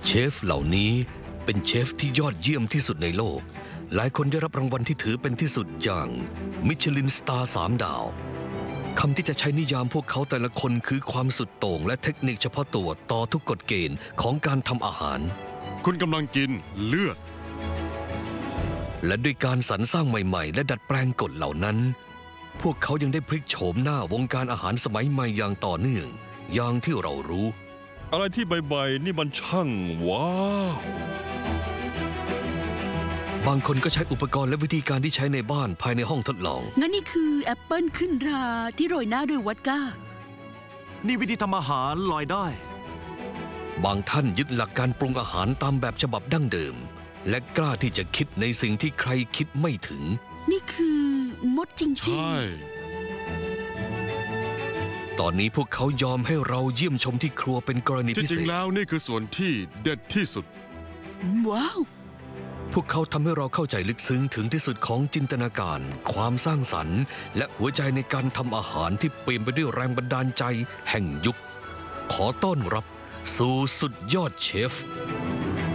เชฟเหล่านี้เป็นเชฟที่ยอดเยี่ยมที่สุดในโลกหลายคนได้รับรางวัลที่ถือเป็นที่สุดอย่างมิชลินสตาร์3 ดาวคำที่จะใช้นิยามพวกเขาแต่ละคนคือความสุดโต่งและเทคนิคเฉพาะตัวต่อทุกกฎเกณฑ์ของการทำอาหารคุณกำลังกินเลือดและด้วยการสรรสร้างใหม่ๆและดัดแปลงกฎเหล่านั้นพวกเขายังได้พลิกโฉมหน้าวงการอาหารสมัยใหม่อย่างต่อเนื่องอย่างที่เรารู้อะไรที่ใบๆนี่มันช่างว้าวบางคนก็ใช้อุปกรณ์และวิธีการที่ใช้ในบ้านภายในห้องทดลองงั้นนี่คือแอปเปิลขึ้นราที่โรยหน้าด้วยวอดก้านี่วิธีทำอาหารลอยได้บางท่านยึดหลักการปรุงอาหารตามแบบฉบับดั้งเดิมและกล้าที่จะคิดในสิ่งที่ใครคิดไม่ถึงนี่คือมดจริงๆใช่ตอนนี้พวกเขายอมให้เราเยี่ยมชมที่ครัวเป็นกรณีพิเศษที่จริงแล้วนี่คือส่วนที่เด็ดที่สุดว้าวพวกเขาทำให้เราเข้าใจลึกซึ้งถึงที่สุดของจินตนาการความสร้างสรรค์และหัวใจในการทำอาหารที่เปลี่ยนไปด้วยแรงบันดาลใจแห่งยุคขอต้อนรับสู่สุดยอดเชฟ